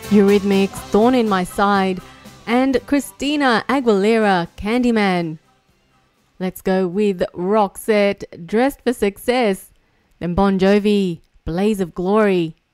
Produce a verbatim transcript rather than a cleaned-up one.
Eurythmics, Thorn in My Side, and Christina Aguilera, Candyman. Let's go with Roxette, Dressed for Success, then Bon Jovi, Blaze of Glory,